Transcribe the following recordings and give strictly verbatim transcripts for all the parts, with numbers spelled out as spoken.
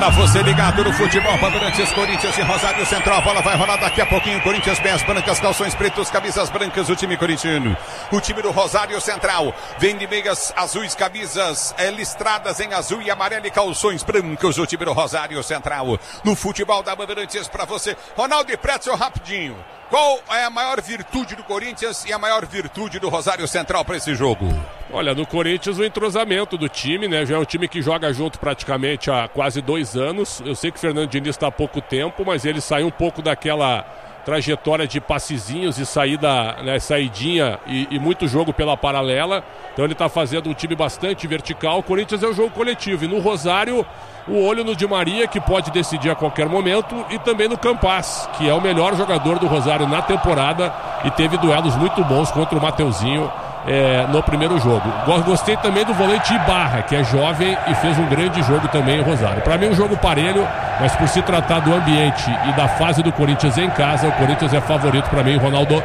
Pra você ligado no futebol, Bandeirantes, Corinthians e Rosário Central. A bola vai rolar daqui a pouquinho. Corinthians, pés brancas, calções pretos, camisas brancas, o time corintiano. O time do Rosário Central vem de meias azuis, camisas é, listradas em azul e amarelo e calções brancos, o time do Rosário Central. No futebol da Bandeirantes, pra você. Ronaldo e Pretzel, rapidinho. Qual é a maior virtude do Corinthians e a maior virtude do Rosário Central para esse jogo? Olha, no Corinthians o entrosamento do time, né? Já é um time que joga junto praticamente há quase dois anos. Eu sei que o Fernando Diniz está há pouco tempo, mas ele saiu um pouco daquela trajetória de passezinhos e saída, né, saidinha e, e muito jogo pela paralela. Então ele está fazendo um time bastante vertical. O Corinthians é um jogo coletivo. E no Rosário, o olho no Di Maria, que pode decidir a qualquer momento, e também no Campas, que é o melhor jogador do Rosário na temporada e teve duelos muito bons contra o Mateuzinho é, no primeiro jogo. Gostei também do volante Ibarra, que é jovem e fez um grande jogo também em Rosário. Para mim um jogo parelho, mas por se tratar do ambiente e da fase do Corinthians em casa, o Corinthians é favorito para mim, Ronaldo.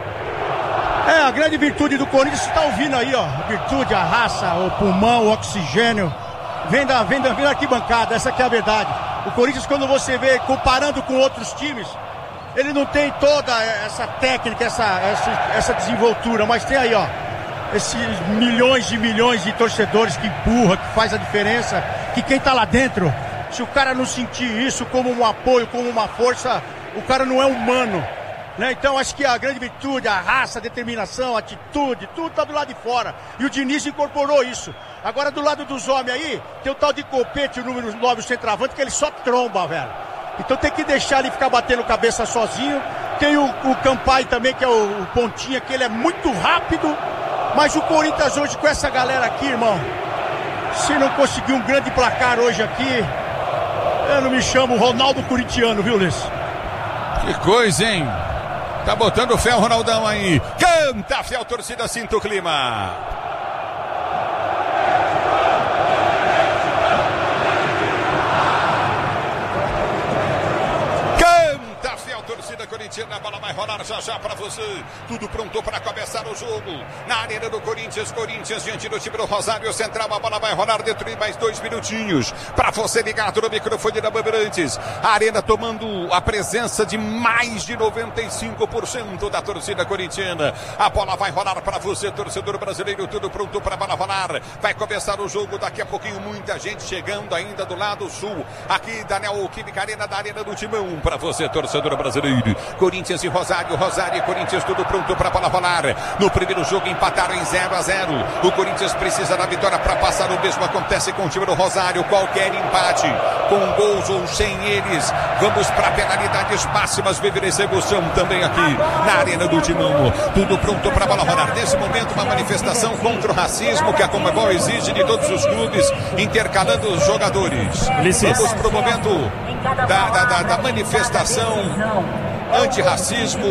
É, a grande virtude do Corinthians, você tá ouvindo aí, ó, a virtude, a raça, o pulmão, o oxigênio, vem da, vem da, vem da arquibancada, essa que é a verdade. O Corinthians, quando você vê, comparando com outros times, ele não tem toda essa técnica, essa, essa, essa desenvoltura, mas tem aí, ó, esses milhões e milhões de torcedores que empurra, que faz a diferença, que quem tá lá dentro, se o cara não sentir isso como um apoio, como uma força, o cara não é humano, né? Então acho que a grande virtude, a raça, a determinação, a atitude, tudo tá do lado de fora, e o Diniz incorporou isso. Agora do lado dos homens aí, tem o tal de Copete, o número nove, o centroavante, que ele só tromba, velho. Então tem que deixar ele ficar batendo cabeça sozinho. Tem o, o Campai também, que é o, o pontinha, que ele é muito rápido. Mas o Corinthians hoje, com essa galera aqui, irmão, se não conseguir um grande placar hoje aqui, eu não me chamo Ronaldo Corintiano, viu, Liz? Que coisa, hein? Tá botando fé o Ronaldão aí. Canta, fiel torcida, sinta o clima. A bola vai rolar já já para você. Tudo pronto para começar o jogo. Na arena do Corinthians, Corinthians diante do time do Rosário Central. A bola vai rolar dentro de mais dois minutinhos. Para você ligado no microfone da Bandeirantes. A arena tomando a presença de mais de noventa e cinco por cento da torcida corintiana. A bola vai rolar para você, torcedor brasileiro. Tudo pronto para a bola rolar. Vai começar o jogo daqui a pouquinho. Muita gente chegando ainda do lado sul. Aqui da Neoquímica Arena, da Arena do Timão. Para você, torcedor brasileiro. Corinthians e Rosário, Rosário e Corinthians, tudo pronto para a bola rolar. No primeiro jogo empataram em zero a zero. O Corinthians precisa da vitória para passar. O mesmo acontece com o time do Rosário. Qualquer empate, com gols ou sem eles, vamos para penalidades máximas. Viver essa emoção também aqui na Arena do Timão. Tudo pronto para a bola rolar. Nesse momento, uma manifestação contra o racismo que a Conmebol exige de todos os clubes, intercalando os jogadores. Vamos para o momento da, da, da, da manifestação antirracismo.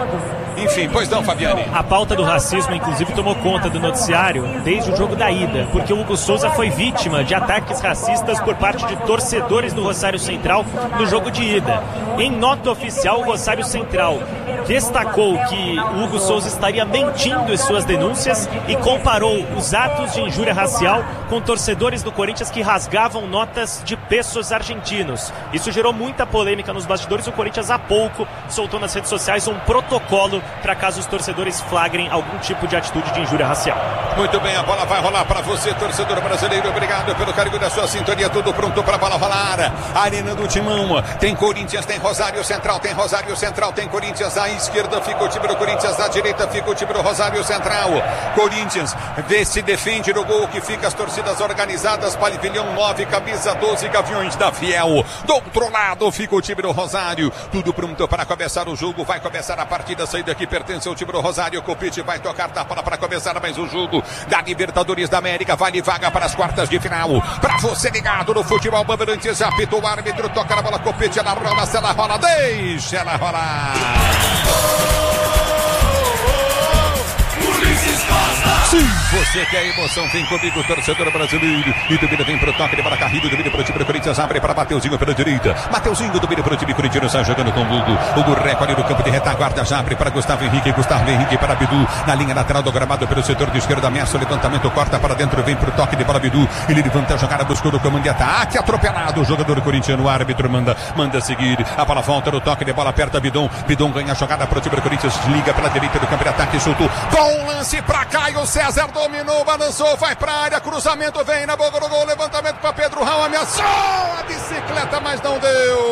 Enfim, pois não, Fabiane. A pauta do racismo, inclusive, tomou conta do noticiário desde o jogo da ida, porque o Hugo Souza foi vítima de ataques racistas por parte de torcedores do Rosário Central no jogo de ida. Em nota oficial, o Rosário Central destacou que o Hugo Souza estaria mentindo em suas denúncias e comparou os atos de injúria racial com torcedores do Corinthians que rasgavam notas de pesos argentinos. Isso gerou muita polêmica nos bastidores. O Corinthians há pouco soltou nas redes sociais um protocolo para caso os torcedores flagrem algum tipo de atitude de injúria racial. Muito bem, a bola vai rolar para você, torcedor brasileiro. Obrigado pelo carinho da sua sintonia. Tudo pronto para a bola rolar. Arena do Timão. Tem Corinthians, tem Rosário Central, tem Rosário Central, tem Corinthians. À esquerda fica o time do Corinthians, à direita fica o time do Rosário Central. Corinthians vê se defende no gol que fica as torcidas organizadas. Pavilhão nove, camisa doze, Gaviões da Fiel. Do outro lado fica o time do Rosário. Tudo pronto para começar o jogo. Vai começar a partida. Saída que pertence ao time do Rosário. Copete vai tocar da bola para começar mais um jogo da Libertadores da América. Vale vaga para as quartas de final. Para você ligado no futebol, Bandeirantes, apitou o árbitro, toca na bola, Copete, ela rola, se ela rola, deixa ela rolar. Sim, você quer emoção, vem comigo, torcedor brasileiro. E domina, vem pro toque de bola, Carrilho, domina pro time do Corinthians, abre para Mateuzinho pela direita. Mateuzinho domina pro time corintiano, sai jogando com o Hugo. Hugo recolhe no campo de retaguarda, já abre para Gustavo Henrique, Gustavo Henrique para Bidu. Na linha lateral do gramado pelo setor de esquerda, ameaça o levantamento, corta para dentro, vem pro toque de bola, Bidu. Ele levanta a jogada, buscou o comando de ataque, atropelado o jogador corintiano, o árbitro manda, manda seguir. A bola volta no toque de bola, aperta Bidon. Bidon ganha a jogada pro time do Corinthians, liga pela direita do campo de ataque, soltou. Bom lance pra Caio César, dominou, balançou, vai pra área, cruzamento, vem na boca do gol, levantamento pra Pedro Raul, ameaçou a bicicleta, mas não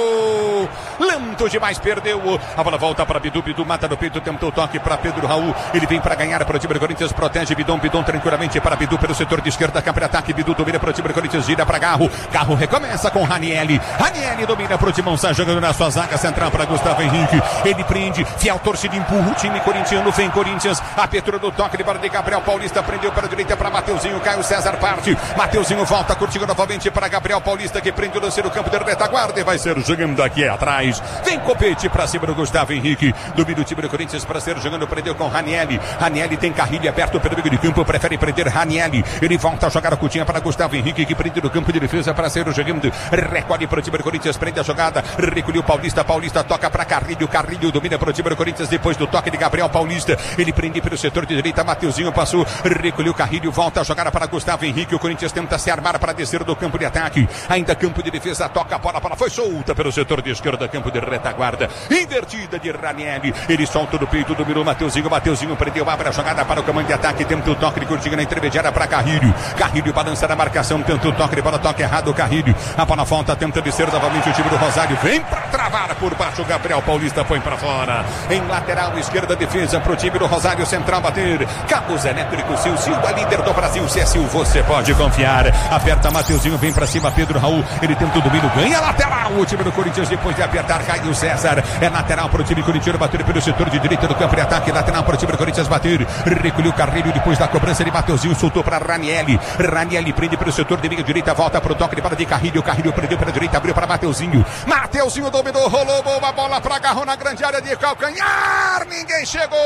deu. Lento demais, perdeu. A bola volta para Bidu, Bidu mata no peito, tentou o toque para Pedro Raul. Ele vem para ganhar para o time do Corinthians, protege Bidon, Bidon tranquilamente para Bidu pelo setor de esquerda, campo de ataque, Bidu domina para o time do Corinthians, gira para Garro. Garro recomeça com Ranieri. Ranieri domina para o Timão, sai jogando na sua zaga central para Gustavo Henrique. Ele prende, fiel torcida, empurra o time corintiano, vem Corinthians. Abertura do toque de bola de Gabriel Paulista, prendeu para a direita para Mateuzinho, Caio César parte. Mateuzinho volta, curtindo novamente para Gabriel Paulista, que prende o lance no campo de retaguarda e vai ser jogando aqui atrás. Vem Copete para cima do Gustavo Henrique. Domina o time do Corinthians para ser jogando, prendeu com Ranieri. Ranieri tem Carrilho aberto pelo meio de campo, prefere prender Ranieri. Ele volta a jogar a cutinha para Gustavo Henrique, que prende no campo de defesa para ser jogando. Recolhe para o time do Corinthians, prende a jogada. Recolheu Paulista, Paulista toca para Carrilho. Carrilho domina para o time do Corinthians depois do toque de Gabriel Paulista. Ele prende pelo setor de direita, Mateuzinho passou. Recolheu Carrilho, volta a jogada para Gustavo Henrique. O Corinthians tenta se armar para descer do campo de ataque. Ainda campo de defesa, toca a bola, a bola foi solta pelo setor de esquerda, campo de retaguarda. Invertida de Ranieri. Ele solta no peito, dominou Mateuzinho. Mateuzinho prendeu, abre a jogada para o comando de ataque. Tenta o toque de curtinha na intermediária para Carrilho. Carrilho balança na marcação, tenta o toque de bola, toque errado. Carrilho. A bola volta, tenta descer novamente o time do Rosário. Vem para travar por baixo. Gabriel Paulista põe para fora. Em lateral esquerda, defesa para o time do Rosário Central bater. Cabos elétricos, Sil Silva, líder do Brasil. Se é Sil, você pode confiar. Aperta Mateuzinho, vem para cima Pedro Raul. Ele tenta o domínio, ganha lateral. O time do Corinthians depois de apertar Caio César. É lateral para o time corintiano bater pelo setor de direita do campo de ataque. Lateral para o time do Corinthians bater. Recolheu Carrilho depois da cobrança de Mateuzinho. Soltou para Ranieri. Ranieri prende pelo setor de meia direita. Volta para o toque de bola de Carrilho. Carrilho prendeu pela direita. Abriu para Mateuzinho. Mateuzinho dominou. Rolou boa bola para Garro na grande área de calcanhar. Ninguém chegou.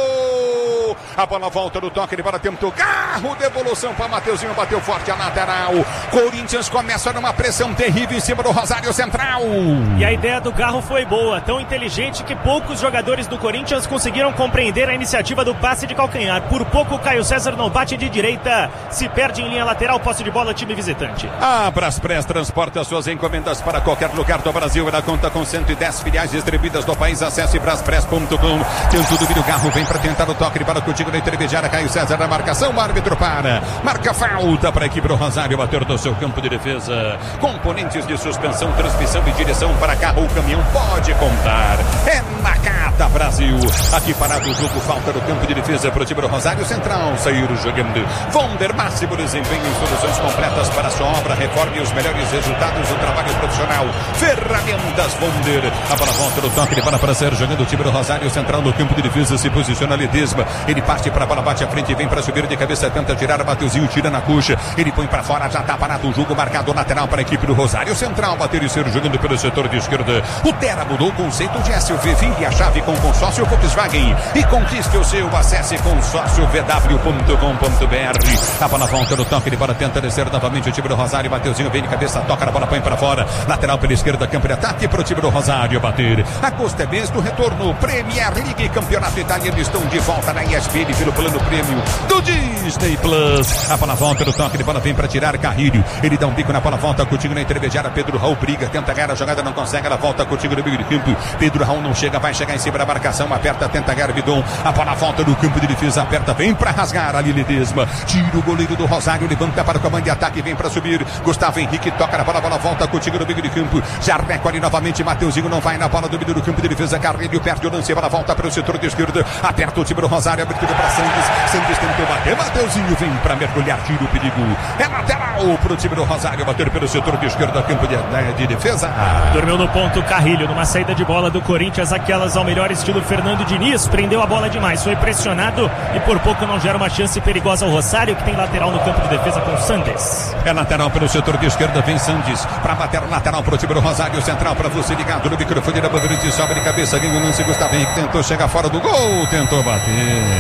A bola volta no toque de bola. Tentou Garro. Devolução para Mateuzinho. Bateu forte a lateral. Corinthians começa numa pressão terrível em cima do Rosário Central. E a ideia do Garro foi boa, tão inteligente que poucos jogadores do Corinthians conseguiram compreender a iniciativa do passe de calcanhar. Por pouco o Caio César não bate de direita, se perde em linha lateral, posse de bola, time visitante. A Braspress transporta suas encomendas para qualquer lugar do Brasil. Ela conta com cento e dez filiais distribuídas no país. Acesse braspress ponto com. Tem tudo, vira o Garro, vem para tentar o toque de bola contigo na intermediária. Caio César na marcação, o árbitro para. Marca falta para a equipe do Rosário bater do seu campo de defesa. Componentes de suspensão, transmissão e direção para carro ou caminhão, pode contar. É na Cata Brasil. Aqui parado o jogo, falta no campo de defesa para o time do Rosário Central. Sair jogando. Vonder, máximo desempenho em soluções completas para a sua obra. Reforme os melhores resultados do trabalho profissional. Ferramentas Vonder. A bola volta no toque de bola para ser jogando o time do Rosário Central no campo de defesa. Se posiciona Ledesma. Ele parte para a bola, bate à frente e vem para subir de cabeça. Tenta tirar, Mateuzinho tira na coxa. Ele põe para fora, já está parado o jogo. Marcado lateral para a equipe do Rosário Central. Bater e ser jogando pelo setor de esquerda. O Terra mudou o conceito de S U V. Vire a chave com consórcio Volkswagen e conquiste o seu. Acesse consórcio v w ponto com ponto b r. A bola volta no toque de bola, tenta descer novamente o time do Rosário. Mateuzinho vem de cabeça, toca na bola, põe para fora. Lateral pela esquerda, campo de ataque para o time do Rosário bater. Agosto é mês do retorno. Premier League, campeonato italiano, estão de volta na E S P N pelo plano prêmio do Disney Plus. A bola volta no toque de bola, vem para tirar Carrilho. Ele dá um bico na bola, volta contigo na intermediária. Pedro Raul briga, tenta ganhar a jogada, não consegue. Ela volta contigo no meio de campo. Pedro Raul não chega, vai chegar em cima da marcação. Aperta, tenta ganhar Bidon. A bola volta no campo de defesa, aperta, vem para rasgar ali Ledesma. Tira o goleiro do Rosário, levanta para o comando de ataque, vem para subir. Gustavo Henrique toca na bola, a bola volta contigo no meio de campo. Já recolhe novamente. Mateuzinho não vai na bola, domínio do campo de defesa. Carrilho perde o lance, a bola volta para o setor de esquerda. Aperta o time do Rosário, abertura para Santos. Santos tentou bater. Mateuzinho vem para mergulhar, tira o perigo. É lateral para o time do Rosário bater pelo setor de esquerda, campo de, de defesa. Dormiu no ponto Carrilho, numa saída de bola do Corinthians, aquelas ao melhor estilo Fernando Diniz, prendeu a bola demais, foi pressionado e por pouco não gera uma chance perigosa ao Rosário, que tem lateral no campo de defesa com Sandes. É lateral pelo setor de esquerda, vem Sandes para bater lateral para o time do Rosário Central, para você ligado no microfone da Bandeirante, sobe de cabeça, ganha o lance, Gustavo Henrique tentou chegar fora do gol, tentou bater.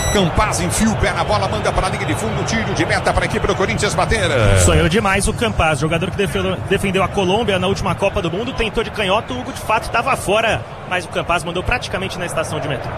Campaz enfia o pé na bola, manda para a linha de fundo, tiro de meta para a equipe do Corinthians bater. Sonhou demais o Campaz, jogador que defendeu, defendeu a Colômbia na última Copa do Mundo, tentou de canhota, o Hugo de fato estava fora, mas o Campaz mandou praticamente na estação de metrô.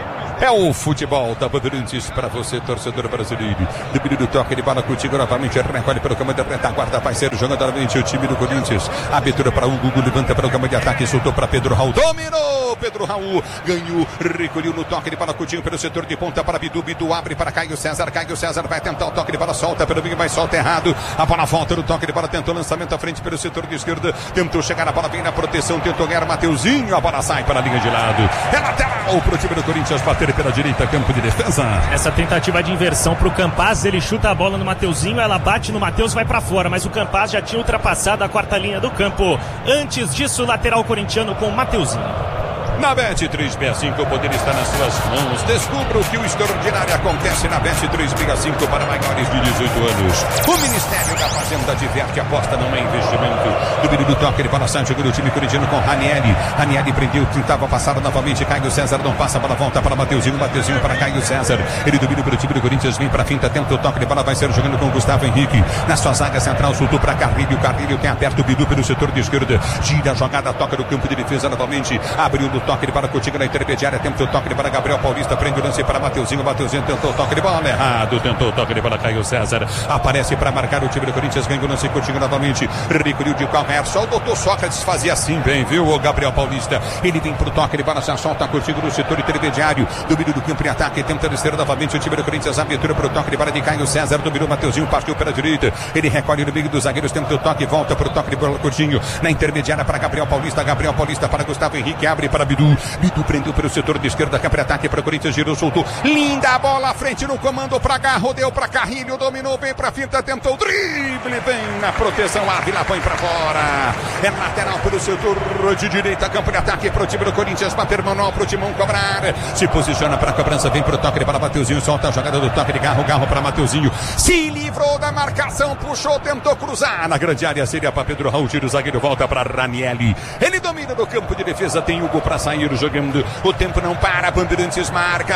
É o futebol da Bandeirantes para você, torcedor brasileiro. Domínio do toque de bola contigo novamente. Recolhe pelo campo de retaguarda. Vai ser jogando novamente o time do Corinthians. Abertura para o Hugo. Levanta para o campo de ataque. Soltou para Pedro Raul. Dominou. Pedro Raul ganhou. Recolheu no toque de bola contigo pelo setor de ponta para Bidu. Bidu abre para Caio César. Caio César vai tentar o toque de bola. Solta pelo meio, mas solta errado. A bola volta no toque de bola. Tentou lançamento à frente pelo setor de esquerda. Tentou chegar na bola. Vem na proteção. Tentou ganhar Mateuzinho. A bola sai para a linha de lado. É lateral para o time do Corinthians bater pela direita, campo de defesa. Essa tentativa de inversão pro Campaz, ele chuta a bola no Mateuzinho, ela bate no Matheus, vai pra fora, mas o Campaz já tinha ultrapassado a quarta linha do campo. Antes disso, lateral corintiano com o Mateuzinho. Na Bet três sessenta e cinco, o poder está nas suas mãos. Descubra o que o extraordinário acontece na Bet três sessenta e cinco para maiores de dezoito anos. O Ministério da Fazenda diverte, aposta, não é investimento. Domínio do toque, ele para Santos, jogando o time corintiano com Ranieri. Ranieri prendeu, tentava passar novamente. Caio César não passa, a bola volta para Mateuzinho. Mateuzinho para Caio César. Ele domina pelo time do Corinthians, vem para a finta, tenta o toque de bola, vai ser jogando com o Gustavo Henrique. Na sua zaga central, soltou para Carrilho. Carrilho tem aberto o Bidu pelo setor de esquerda. Gira a jogada, toca no campo de defesa novamente. Abriu no toque de bola contigo na intermediária, tenta o toque de bola, Gabriel Paulista prende o lance para Mateuzinho, Mateuzinho tentou o toque de bola, errado, tentou o toque de bola, Caio César, aparece para marcar o time do Corinthians, ganha o lance contigo novamente, recolheu de calcanhar, só o doutor Sócrates fazia assim bem, viu, o Gabriel Paulista, ele vem pro toque de bola, se solta contigo no setor intermediário, domínio do campo em ataque, tenta descer novamente o time do Corinthians, abertura pro toque de bola de Caio César, dominou Mateuzinho, partiu pela direita, ele recolhe no meio dos zagueiros, tenta o toque, volta pro toque de bola curtinho, na intermediária para Gabriel Paulista, Gabriel Paulista para Gustavo Henrique, abre para Bidu, Bidu prendeu pelo setor de esquerda, cá para ataque para o Corinthians, girou, soltou, linda bola à frente no comando para Garro, deu para Carrilho, dominou bem para finta, tentou o drible, bem na proteção, Ávila põe para fora, é lateral pelo setor de direita, campo de ataque para o time do Corinthians, bater manual para o Timão cobrar, se posiciona para a cobrança, vem para o toque para Mateuzinho, solta a jogada do toque de Garro, Garro para Mateuzinho, se livrou da marcação, puxou, tentou cruzar, na grande área seria para Pedro Raul, tira o zagueiro, volta para Ranieri, ele domina no campo de defesa, tem Hugo para sair jogando, o tempo não para, Bandeirantes marca.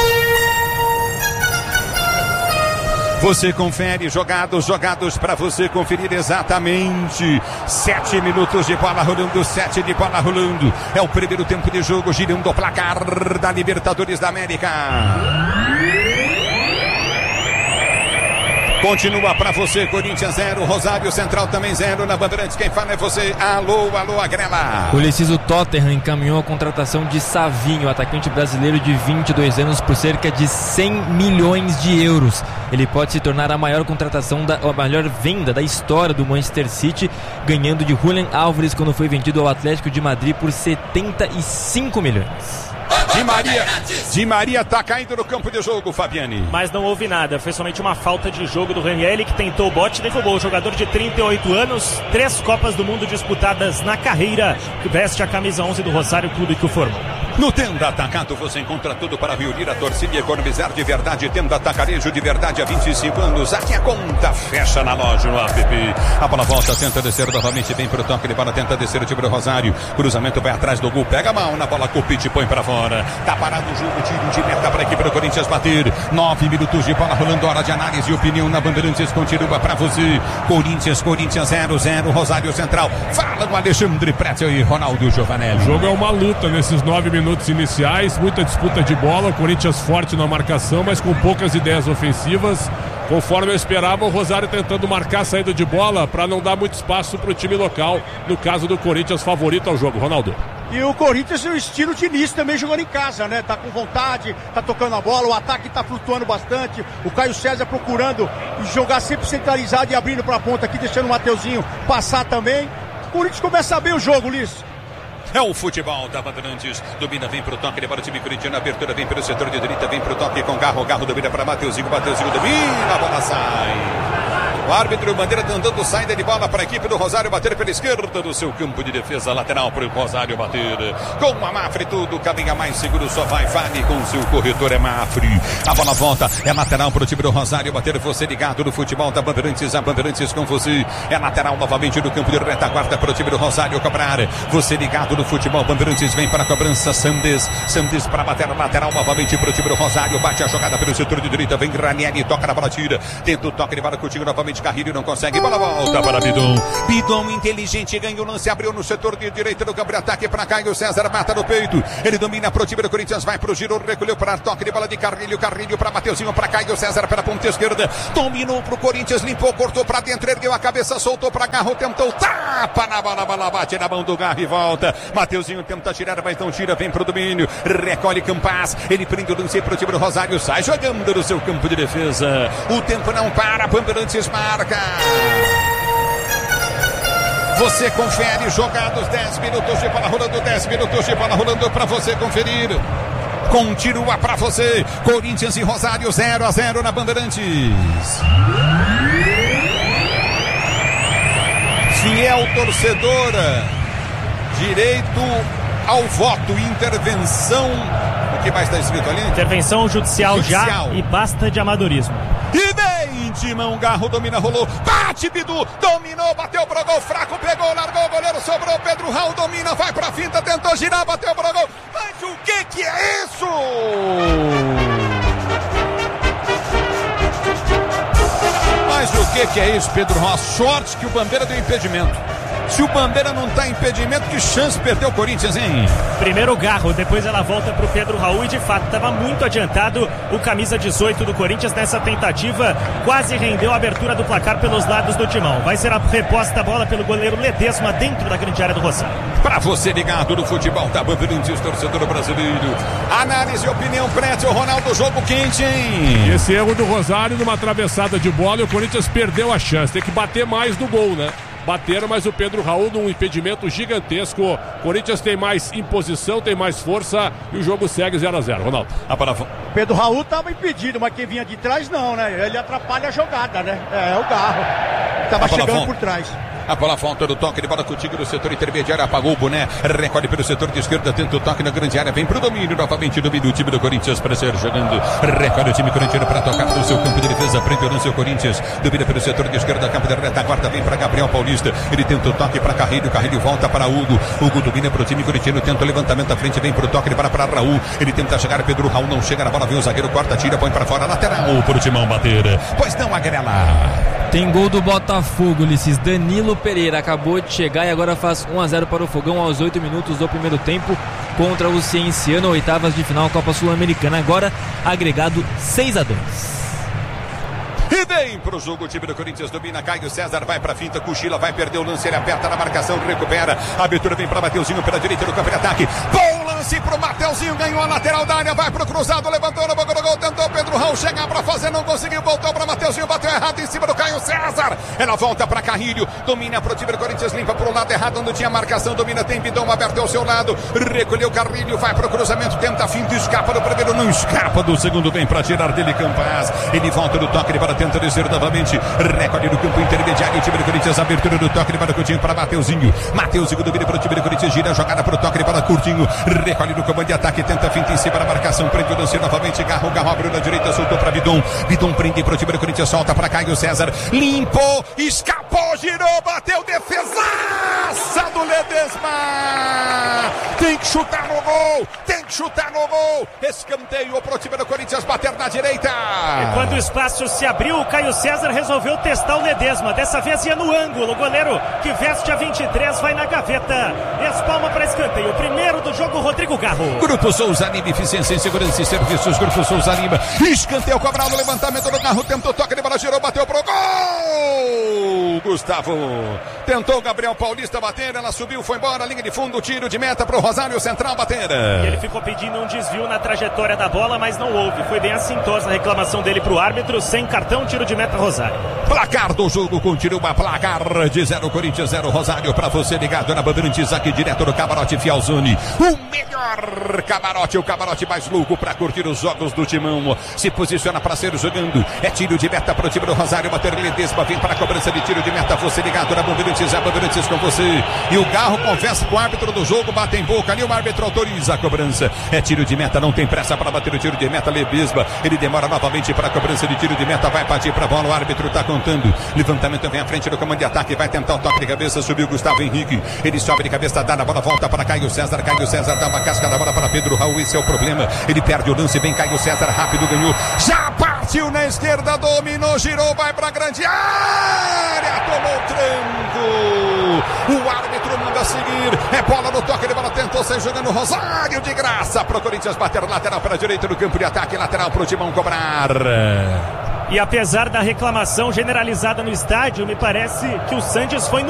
Você confere, jogados, jogados para você conferir exatamente. Sete minutos de bola rolando, sete de bola rolando. É o primeiro tempo de jogo, girando o placar da Libertadores da América. Continua para você, Corinthians zero, Rosário Central também zero, na Bandeirantes quem fala é você, alô, alô, Agrela. O Lecis, o Tottenham encaminhou a contratação de Savinho, atacante brasileiro de vinte e dois anos, por cerca de cem milhões de euros. Ele pode se tornar a maior contratação, da, a maior venda da história do Manchester City, ganhando de Julián Álvares quando foi vendido ao Atlético de Madrid por setenta e cinco milhões. Di Maria, Di Maria tá caindo no campo de jogo, Fabiane. Mas não houve nada, foi somente uma falta de jogo do Ranieri, que tentou o bote e derrubou o jogador de trinta e oito anos, três Copas do Mundo disputadas na carreira, que veste a camisa onze do Rosário Clube que o formou. No Tenda Atacado você encontra tudo para reunir a torcida e economizar de verdade. Tenda Atacarejo de verdade há vinte e cinco anos. Aqui a conta fecha na loja, no app. A bola volta, tenta descer novamente, vem pro toque de bola, tenta descer o time do Rosário. Cruzamento vai atrás do gol, pega a mão na bola, Copite põe para fora. Tá parado o jogo, tiro de meta para a equipe do Corinthians bater. Nove minutos de bola rolando, hora de análise e opinião na Bandeirantes continua para você. Corinthians, Corinthians zero zero, Rosário Central. Fala do Alexandre Pretzel e Ronaldo Giovanelli. O jogo é uma luta nesses nove minutos iniciais, muita disputa de bola, o Corinthians forte na marcação, mas com poucas ideias ofensivas. Conforme eu esperava, o Rosário tentando marcar a saída de bola para não dar muito espaço para o time local, no caso do Corinthians favorito ao jogo. Ronaldo. E o Corinthians, o estilo Diniz também jogando em casa, né? Tá com vontade, tá tocando a bola, o ataque tá flutuando bastante. O Caio César procurando jogar sempre centralizado e abrindo pra ponta aqui, deixando o Mateuzinho passar também. O Corinthians começa bem o jogo, Liz. É o futebol da Bandeirantes. Domina, vem pro toque, leva o time corintiano. Abertura, vem pelo setor de direita, vem pro toque com Garro. Garro domina para Mateuzinho. Mateuzinho domina, a bola sai. O árbitro Bandeira dando saída de bola para a equipe do Rosário bater pela esquerda do seu campo de defesa, lateral para o Rosário bater. Com a Mafre tudo caminha mais seguro, só vai Fale com seu corretor é Mafre. A bola volta, é lateral para o time do Rosário bater. Você ligado no futebol da Bandeirantes, a Bandeirantes com você. É lateral novamente no campo de retaguarda para o time do Rosário cobrar. Você ligado no futebol, Bandeirantes vem para a cobrança. Sandes, Sandes para bater a lateral novamente para o time do Rosário. Bate a jogada pelo setor de direita, vem Ranieri, toca na bola, tira. Tenta o toque de bola contigo novamente. Carrilho não consegue, bola volta para Bidon. Bidon inteligente, ganha o lance, abriu no setor de direita do campo de ataque para Caio César, mata no peito. Ele domina pro time do Corinthians, vai pro giro, recolheu para toque de bola de Carrilho, Carrilho para Mateuzinho, para Caio César pela ponta esquerda. Dominou pro Corinthians, limpou, cortou para dentro, ergueu a cabeça, soltou para Garro, tentou, tapa na bola, bola bate na mão do Garro e volta. Mateuzinho tenta tirar, mas não tira, vem pro domínio, recolhe Campas, ele prende o lance pro time do Rosário, sai jogando no seu campo de defesa. O tempo não para, Bandeirantes marca. Você confere, jogados dez minutos de bola rolando, dez minutos de bola rolando para você conferir. Continua para você, Corinthians e Rosário zero a zero na Bandeirantes. Fiel torcedora, direito ao voto, intervenção. O que mais está escrito ali? Intervenção judicial, judicial já e basta de amadorismo. E vem, Timão, Garro domina, rolou, bate, Bidu, dominou, bateu pro gol, fraco, pegou, largou o goleiro, sobrou, Pedro Raul domina, vai pra finta, tentou girar, bateu pro gol, mas o que que é isso? Mas o que que é isso, Pedro Raul? Sorte que o Bandeira deu impedimento. Se o Bandeira não tá em impedimento, que chance perdeu o Corinthians, hein? Primeiro o Garro, depois ela volta pro Pedro Raul e de fato estava muito adiantado o camisa dezoito do Corinthians nessa tentativa, quase rendeu a abertura do placar pelos lados do timão. Vai ser a reposta a bola pelo goleiro Ledesma dentro da grande área do Rosário. Pra você ligado no futebol da Bandeirantes, torcedor brasileiro. Análise e opinião, Prédio Ronaldo, jogo quente, hein? Esse erro do Rosário numa atravessada de bola e o Corinthians perdeu a chance, tem que bater mais no gol, né? Bateram, mas o Pedro Raul num impedimento gigantesco. Corinthians tem mais imposição, tem mais força e o jogo segue zero a zero. Ronaldo. A para... Pedro Raul estava impedido, mas quem vinha de trás não, né? Ele atrapalha a jogada, né? É, é o Garro. Estava chegando por trás. A bola falta do toque de bola contigo no setor intermediário, apagou o boné, recolhe pelo setor de esquerda, tenta o toque na grande área, vem pro domínio, novamente domínio o time do Corinthians para ser jogando, recolhe o time corintiano para tocar no seu campo de defesa, prende o lance o Corinthians, domina pelo setor de esquerda, campo de retaguarda, vem para Gabriel Paulista, ele tenta o toque para Carrilho, Carrilho volta para Hugo, Hugo domina pro time corintiano, tenta o levantamento à frente, vem pro toque de bola para Raul, ele tenta chegar, Pedro Raul não chega na bola, vem o zagueiro, corta, tira, põe para fora, lateral pro Timão bater, pois não, Agrela. Tem gol do Botafogo, Ulisses. Danilo Pereira acabou de chegar e agora faz um a zero para o Fogão aos oito minutos do primeiro tempo contra o Cienciano, oitavas de final Copa Sul-Americana. Agora agregado seis a dois. E vem pro jogo o time do Corinthians, domina Caio César, vai pra finta, cochila, vai perder o lance, ele aperta na marcação, recupera, a abertura vem pra Mateuzinho pela direita do campo de ataque, bom lance pro Mateuzinho, ganhou a lateral da área, vai pro cruzado, levantou no boca do gol, tentou Pedro Raul chegar pra fazer, não conseguiu, voltou pra Mateuzinho, bateu errado em cima do Caio César, ela volta pra Carrilho, domina pro time do Corinthians, limpa pro lado errado, onde tinha marcação, domina, tem Bidão aberto ao seu lado, recolheu Carrilho, vai pro cruzamento, tenta a finta, escapa do primeiro, não escapa do segundo, vem pra tirar dele Campas, ele volta no toque, ele para tenta descer novamente, recolhe no campo intermediário, o time do Corinthians, abertura do toque, ele para Coutinho, para Mateuzinho, Mateuzinho domina para o time do Corinthians, gira a jogada para o toque, ele para Coutinho, recolhe no comando de ataque, tenta a finta em cima da marcação, prende o lance novamente, Garro, Garro abriu na direita, soltou para Bidon, Bidon prende para o time do Corinthians, solta para Caio César, limpou, escapou, girou, bateu, defesaça do Ledesma, tem que chutar no gol, tem que chutar no gol, escanteio para o time do Corinthians, bater na direita. E quando o espaço se abriu, o Caio César resolveu testar o Ledesma, dessa vez ia no ângulo, o goleiro que veste a vinte e três vai na gaveta, espalma para escanteio, o primeiro do jogo, Rodrigo Garro. Grupo Souza Lima, eficiência em segurança e serviços, Grupo Souza Lima, escanteio cobrado, levantamento do Garro, tentou toque de bola, girou, bateu pro gol, Gustavo, tentou Gabriel Paulista bater, ela subiu, foi embora, linha de fundo, tiro de meta pro Rosário Central bater. E ele ficou ficou pedindo um desvio na trajetória da bola, mas não houve. Foi bem assintosa a reclamação dele pro árbitro. Sem cartão, tiro de meta Rosário. Placar do jogo continua, placar de zero Corinthians, zero Rosário, pra você ligado na Bandeirantes, aqui direto do Camarote Fialzone. O melhor camarote, o camarote mais louco pra curtir os jogos do Timão. Se posiciona pra ser jogando. É tiro de meta pro time do Rosário. Bater Ledesma, vem para a cobrança de tiro de meta. Você ligado na Bandeirantes, a Bandeirantes com você. E o Garro conversa com o árbitro do jogo, bate em boca ali, o árbitro autoriza a cobrança. É tiro de meta, não tem pressa para bater o tiro de meta. Ledesma, ele demora novamente para a cobrança de tiro de meta. Vai partir pra bola, o árbitro tá contando. Levantamento vem à frente do comando de ataque, vai tentar o toque de cabeça, subiu Gustavo Henrique. Ele sobe de cabeça, dá na bola, volta para Caio César. Caio César dá uma casca na bola para Pedro Raul, esse é o problema. Ele perde o lance, vem Caio César, rápido, ganhou. Já partiu na esquerda, dominou, girou, vai pra grande área, tomou tranco. O árbitro manda seguir, é bola no toque de bola, tentou sair jogando Rosário de graça pro Corinthians bater lateral para a direita do campo de ataque, lateral pro Timão cobrar. E apesar da reclamação generalizada no estádio, me parece que o Santos foi no